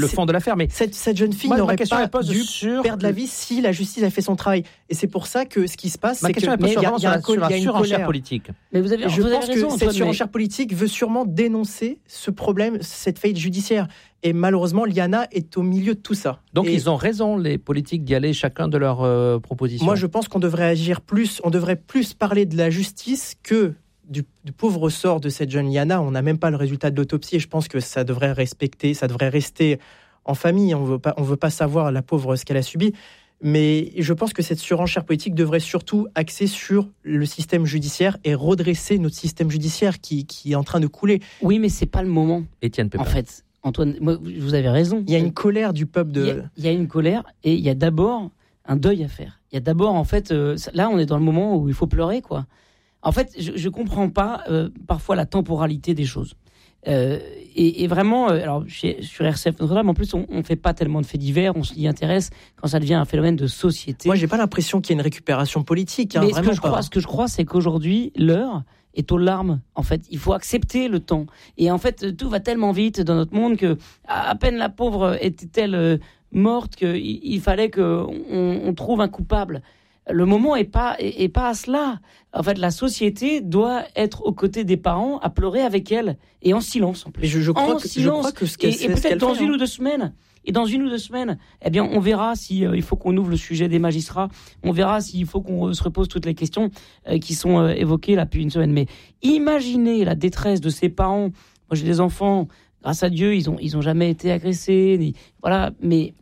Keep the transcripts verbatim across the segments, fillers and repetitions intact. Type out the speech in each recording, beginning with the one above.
le fond de l'affaire. Mais cette, cette jeune fille moi, n'aurait pas dû sur... perdre la vie si la justice a fait son travail. Et c'est pour ça que ce qui se passe, ma c'est question que il y a, y a, sur, y a, la, y a sur une la surenchère colère politique. Mais vous avez, je vous pense avez raison, que cette Antoine, surenchère mais... politique veut sûrement dénoncer ce problème, cette faillite judiciaire. Et malheureusement, Liana est au milieu de tout ça. Donc et ils ont raison, les politiques, d'y aller chacun de leurs euh, propositions. Moi, je pense qu'on devrait agir plus, on devrait plus parler de la justice que du, du pauvre sort de cette jeune Liana. On n'a même pas le résultat de l'autopsie et je pense que ça devrait respecter, ça devrait rester en famille. On veut pas, on veut pas savoir, la pauvre, ce qu'elle a subi. Mais je pense que cette surenchère politique devrait surtout axer sur le système judiciaire et redresser notre système judiciaire qui, qui est en train de couler. Oui, mais c'est pas le moment. Étienne Pépin. En fait, Antoine, moi, vous avez raison. Il y a une colère du peuple de... Il y a, il y a une colère et il y a d'abord un deuil à faire. Il y a d'abord, en fait, euh, là, on est dans le moment où il faut pleurer, quoi. En fait, je ne comprends pas euh, parfois la temporalité des choses. Euh, et, et vraiment, euh, alors chez, sur R C F Notre-Dame, en plus, on ne fait pas tellement de faits divers, on s'y intéresse quand ça devient un phénomène de société. Moi, j'ai pas l'impression qu'il y ait une récupération politique. Hein, Mais vraiment ce, que je pas. crois, ce que je crois, c'est qu'aujourd'hui, l'heure est aux larmes. En fait, il faut accepter le temps. Et en fait, tout va tellement vite dans notre monde que à peine la pauvre était-elle euh, morte qu'il il fallait qu'on on trouve un coupable. Le moment est pas est, est pas à cela. En fait, la société doit être aux côtés des parents, à pleurer avec elle et en silence. En plus. Mais je, je, crois en que, silence. je crois que ce qu'elle, et, et peut-être ce qu'elle dans fait, une hein. ou deux semaines. Et dans une ou deux semaines, eh bien, on verra si euh, il faut qu'on ouvre le sujet des magistrats. On verra s'il faut qu'on euh, se repose toutes les questions euh, qui sont euh, évoquées là depuis une semaine. Mais imaginez la détresse de ces parents. Moi, j'ai des enfants. Grâce à Dieu, ils ont ils ont jamais été agressés. Ni, voilà, mais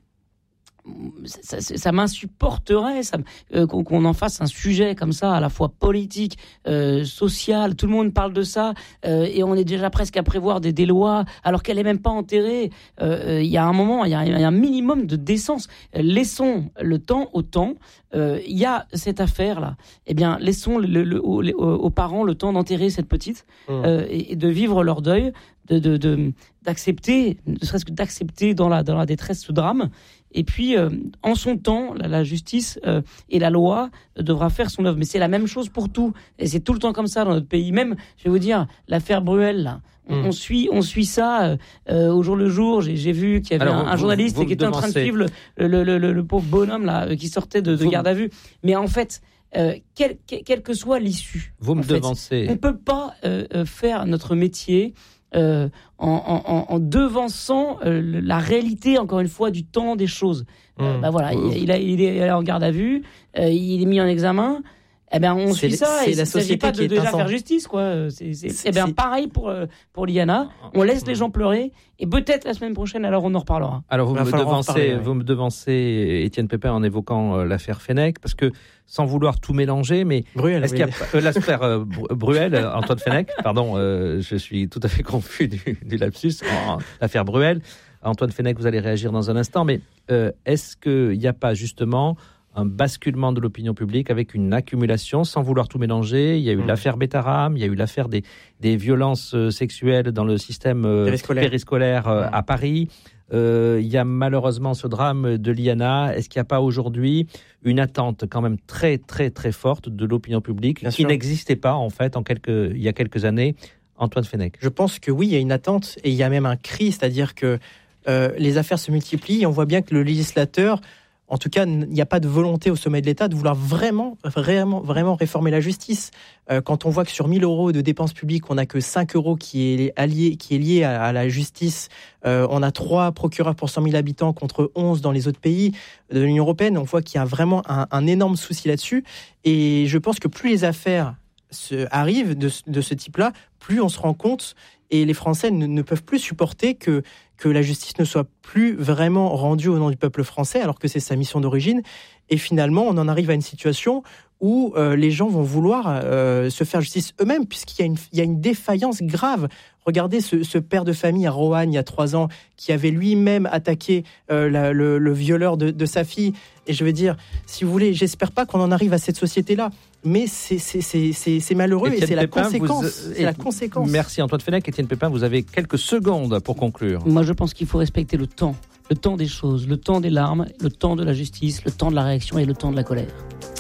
Ça, ça, ça m'insupporterait ça, euh, qu'on, qu'on en fasse un sujet comme ça, à la fois politique, euh, social. Tout le monde parle de ça euh, et on est déjà presque à prévoir des, des lois alors qu'elle est même pas enterrée. Il euh, y a un moment, il y, y a un minimum de décence. Laissons le temps au temps. Il euh, y a cette affaire là. Eh bien, laissons le, le, le, aux, aux parents le temps d'enterrer cette petite mmh. euh, et, et de vivre leur deuil, de, de, de d'accepter, ne serait-ce que d'accepter dans la dans la détresse ce drame. Et puis, euh, en son temps, la, la justice euh, et la loi euh, devra faire son œuvre. Mais c'est la même chose pour tout. Et c'est tout le temps comme ça dans notre pays. Même, je vais vous dire, l'affaire Bruel, là, on, mmh. on, suit, on suit ça euh, au jour le jour. J'ai, j'ai vu qu'il y avait Alors, un, un journaliste vous, vous qui était devancez. en train de suivre le, le, le, le, le pauvre bonhomme là, qui sortait de, de garde à vue. Mais en fait... Euh, quelle, quelle, quelle que soit l'issue, vous me fait, devancez. On ne peut pas euh, faire notre métier euh, en, en, en devançant euh, la réalité, encore une fois, du temps des choses. Mmh. Euh, bah voilà, mmh. il, il, a, il est en garde à vue, euh, il est mis en examen. Eh ben, on c'est suit ça c'est et la il ne s'agit pas de déjà faire justice, quoi. C'est, c'est, c'est, eh ben, pareil pour, pour Liana. On laisse les gens pleurer et peut-être la semaine prochaine, alors on en reparlera. Alors, vous, me devancez, reparler, vous oui. me devancez, Étienne Pépin, en évoquant euh, l'affaire Fenech, parce que sans vouloir tout mélanger, mais Bruel, est-ce oui. qu'il y a euh, l'affaire euh, Bruel, Antoine Fenech, pardon, euh, je suis tout à fait confus du, du lapsus, en, l'affaire Bruel. Antoine Fenech, vous allez réagir dans un instant, mais euh, est-ce qu'il n'y a pas justement un basculement de l'opinion publique avec une accumulation, sans vouloir tout mélanger? Il y a eu mmh. l'affaire Betaram, il y a eu l'affaire des, des violences euh, sexuelles dans le système euh, périscolaire, périscolaire euh, mmh. à Paris. Euh, il y a malheureusement ce drame de Liana. Est-ce qu'il n'y a pas aujourd'hui une attente quand même très très très forte de l'opinion publique Bien qui sûr. n'existait pas en fait en quelques, il y a quelques années? Antoine Fenech. Je pense que oui, il y a une attente et il y a même un cri, c'est-à-dire que euh, les affaires se multiplient et on voit bien que le législateur, en tout cas, il n'y a pas de volonté au sommet de l'État de vouloir vraiment, vraiment, vraiment réformer la justice. Euh, quand on voit que sur mille euros de dépenses publiques, on n'a que cinq euros qui est, allié, qui est lié à, à la justice, euh, on a trois procureurs pour cent mille habitants contre onze dans les autres pays de l'Union européenne, on voit qu'il y a vraiment un, un énorme souci là-dessus. Et je pense que plus les affaires se, arrivent de, de ce type-là, plus on se rend compte, et les Français ne, ne peuvent plus supporter que, que la justice ne soit plus vraiment rendue au nom du peuple français, alors que c'est sa mission d'origine. Et finalement, on en arrive à une situation où euh, les gens vont vouloir euh, se faire justice eux-mêmes, puisqu'il y a une, il y a une défaillance grave. Regardez ce, ce père de famille à Roanne, il y a trois ans, qui avait lui-même attaqué euh, la, le, le violeur de, de sa fille. Et je veux dire, si vous voulez, j'espère pas qu'on en arrive à cette société-là. Mais c'est, c'est, c'est, c'est, c'est malheureux Étienne et c'est Pépin, la conséquence. Vous... C'est la conséquence. Merci Antoine Fenech. Étienne Pépin, vous avez quelques secondes pour conclure. Moi, je pense qu'il faut respecter le temps. Le temps des choses, le temps des larmes, le temps de la justice, le temps de la réaction et le temps de la colère.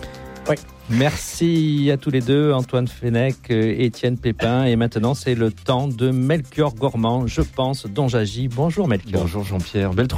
Oui. Merci à tous les deux, Antoine Fenech, Étienne Pépin. Et maintenant, c'est le temps de Melchior Gormand, je pense, dont j'agis. Bonjour Melchior. Bonjour Jean-Pierre. Belle